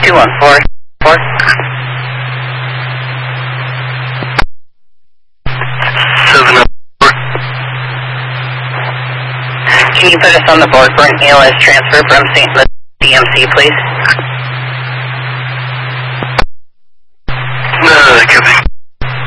214. Can you put us on the board for an ALS transfer from St. Louis DMC, please?